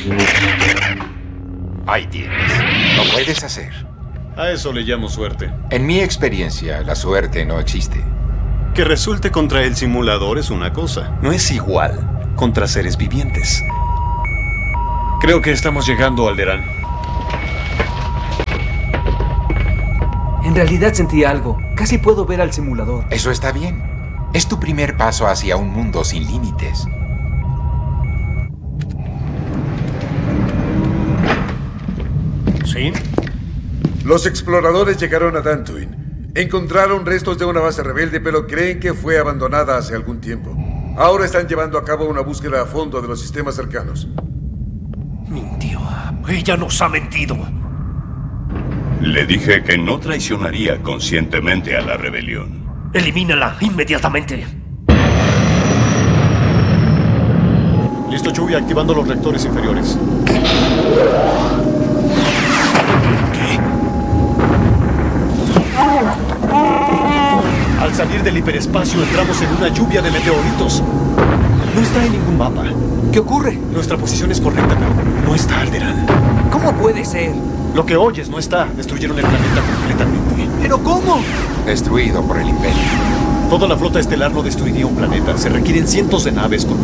Ahí tienes. Lo puedes hacer. A eso le llamo suerte. En mi experiencia, la suerte no existe. Que resulte contra el simulador es una cosa. No es igual contra seres vivientes. Creo que estamos llegando, Alderaan. En realidad sentí algo. Casi puedo ver al simulador. Eso está bien. Es tu primer paso hacia un mundo sin límites. ¿Sí? Los exploradores llegaron a Dantooine. Encontraron restos de una base rebelde, pero creen que fue abandonada hace algún tiempo. Ahora están llevando a cabo una búsqueda a fondo de los sistemas cercanos. Mintió. Ella nos ha mentido. Le dije que no traicionaría conscientemente a la rebelión. Elimínala inmediatamente. Listo, Chewie, activando los reactores inferiores. ¿Qué? Al salir del hiperespacio entramos en una lluvia de meteoritos. No está en ningún mapa. ¿Qué ocurre? Nuestra posición es correcta, pero no está, Alderaan. ¿Cómo puede ser? Lo que oyes no está. Destruyeron el planeta completamente. ¿Pero cómo? Destruido por el Imperio. Toda la flota estelar no destruiría un planeta. Se requieren cientos de naves con